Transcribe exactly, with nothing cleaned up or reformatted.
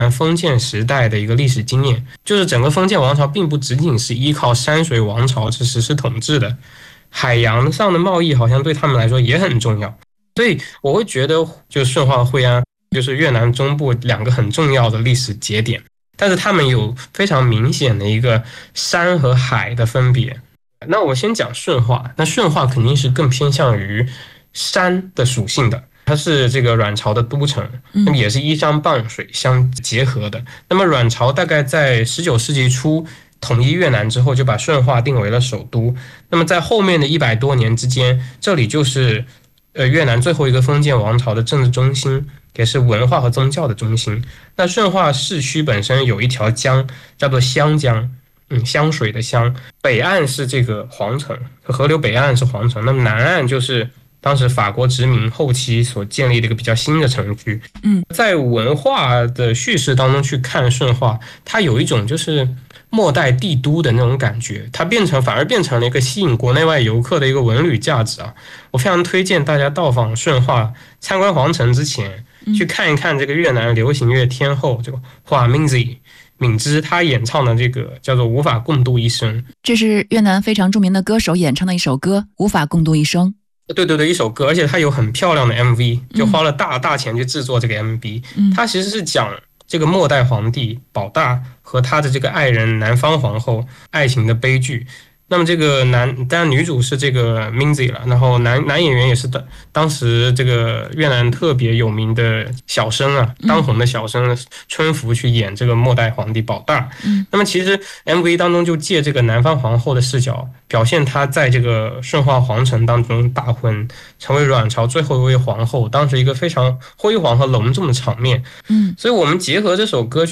封建时代的一个历史经验，就是整个封建王朝并不仅仅是依靠山水王朝去实施统治的，海洋上的贸易好像对他们来说也很重要。所以我会觉得，就顺化惠安就是越南中部两个很重要的历史节点，但是他们有非常明显的一个山和海的分别。那我先讲顺化，那顺化肯定是更偏向于山的属性的，它是这个阮朝的都城，那么也是依山傍水相结合的。那么阮朝大概在十九世纪初统一越南之后，就把顺化定为了首都。那么在后面的一百多年之间，这里就是呃越南最后一个封建王朝的政治中心，也是文化和宗教的中心。那顺化市区本身有一条江，叫做湘江。嗯，香水的香，北岸是这个皇城，河流北岸是皇城，那么南岸就是当时法国殖民后期所建立的一个比较新的城区。 嗯， 在文化的叙事当中去看顺化，它有一种就是末代帝都的那种感觉，它变成反而变成了一个吸引国内外游客的一个文旅价值啊！我非常推荐大家到访顺化，参观皇城之前，去看一看这个越南流行乐天后这个华敏子。敏芝她演唱的这个叫做《无法共度一生》， 这是越南非常著名的歌手演唱的一首歌《无法共度一生》。 对对对，一首歌，而且它有很漂亮的 M V， 就花了大大钱去制作这个 M V。嗯，它其实是讲这个末代皇帝保大和他的这个爱人南方皇后爱情的悲剧。那么这个男，当然女主是这个 Minzy 了，然后男男演员也是的，当时这个越南特别有名的小生啊，当红的小生春福去演这个末代皇帝保大。嗯，那么其实 M V 当中就借这个南方皇后的视角，表现她在这个顺化皇城当中大婚，成为阮朝最后一位皇后，当时一个非常辉煌和隆重的场面。嗯，所以我们结合这首歌曲。